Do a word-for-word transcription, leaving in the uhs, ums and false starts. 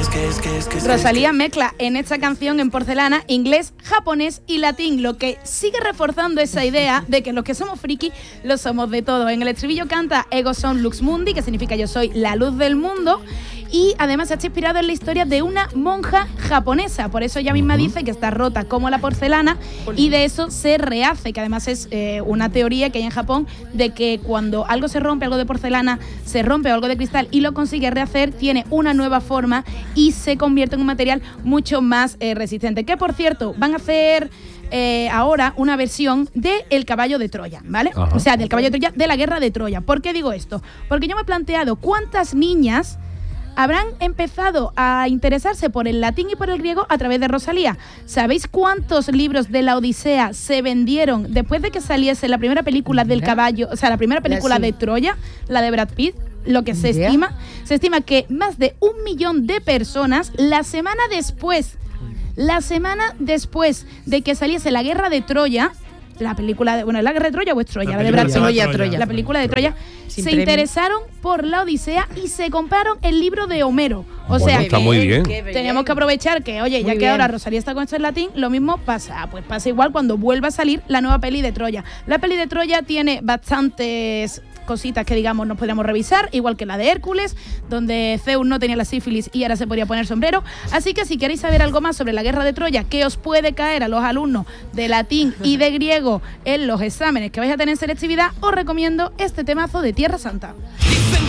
Rosalía mezcla en esta canción en Porcelana inglés, japonés y latín, lo que sigue reforzando esa idea de que los que somos friki lo somos de todo. En el estribillo canta Ego son lux mundi, que significa yo soy la luz del mundo, y además se ha inspirado en la historia de una monja japonesa, por eso ella misma dice que está rota como la porcelana y de eso se rehace, que además es eh, una teoría que hay en Japón de que cuando algo se rompe, algo de porcelana se rompe o algo de cristal y lo consigue rehacer, tiene una nueva forma y se convierte en un material mucho más eh, resistente. Que por cierto, van a hacer eh, ahora una versión de El caballo de Troya, ¿vale? Ajá. O sea, del caballo de Troya, de la guerra de Troya. ¿Por qué digo esto? Porque yo me he planteado cuántas niñas habrán empezado a interesarse por el latín y por el griego a través de Rosalía. ¿Sabéis cuántos libros de la Odisea se vendieron después de que saliese la primera película del caballo, o sea, la primera película de Troya, la de Brad Pitt? Lo que se ¿Ya? estima, se estima que más de un millón de personas la semana después, la semana después de que saliese la guerra de Troya, la película de, bueno, ¿la guerra de Troya o es Troya? La, la de Brad Pitt. Troya, Troya. La película de Troya. Sin se premio. Interesaron por la Odisea y se compraron el libro de Homero. O bueno, sea, está muy bien. Tenemos que aprovechar que, oye, muy ya que bien. ahora Rosalía está con esto en latín, lo mismo pasa. Pues pasa igual cuando vuelva a salir la nueva peli de Troya. La peli de Troya tiene bastantes cositas que, digamos, nos podríamos revisar, igual que la de Hércules, donde Zeus no tenía la sífilis y ahora se podía poner sombrero. Así que si queréis saber algo más sobre la guerra de Troya, que os puede caer a los alumnos de latín y de griego en los exámenes que vais a tener en selectividad, os recomiendo este temazo de Tierra Santa.